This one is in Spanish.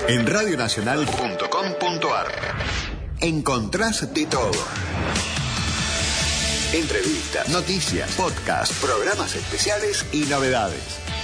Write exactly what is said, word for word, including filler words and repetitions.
En radio nacional punto com punto a r encontrás de todo. Entrevistas, noticias, podcasts, programas especiales y novedades.